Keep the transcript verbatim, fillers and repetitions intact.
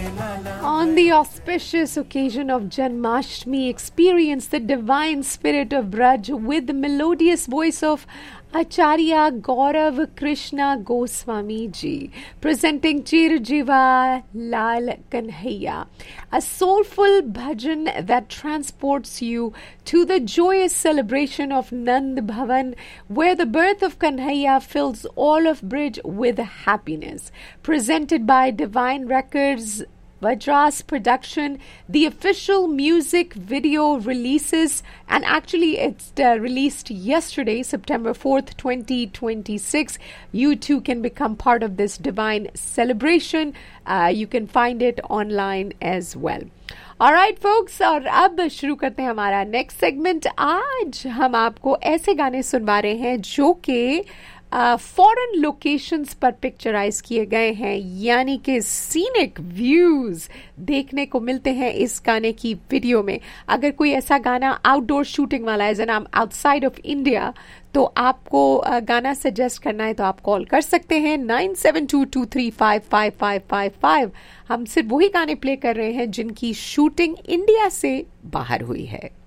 On the auspicious occasion of Janmashtami, experience the divine spirit of Braj with the melodious voice of Acharya Gaurav Krishna Goswami Ji, presenting Chirjiva Lal Kanhaiya, a soulful bhajan that transports you to the joyous celebration of Nand Bhavan, where the birth of Kanhaiya fills all of Brij with happiness. Presented by Divine Records, Vajras Production, the official music video releases, and actually it's uh, released yesterday, September fourth, twenty twenty-six. You too can become part of this divine celebration. Uh, you can find it online as well. Alright folks, और अब शुरू करते हैं हमारा next segment. आज हम आपको ऐसे गाने सुनवा रहे हैं जो कि फॉरेन लोकेशंस पर पिक्चराइज किए गए हैं, यानी कि सीनिक व्यूज देखने को मिलते हैं इस गाने की वीडियो में. अगर कोई ऐसा गाना आउटडोर शूटिंग वाला है, जैसे आउटसाइड ऑफ इंडिया, तो आपको गाना सजेस्ट करना है तो आप कॉल कर सकते हैं nine seven to to three five five five five five. हम सिर्फ वही गाने प्ले कर रहे हैं जिनकी शूटिंग इंडिया से बाहर हुई है.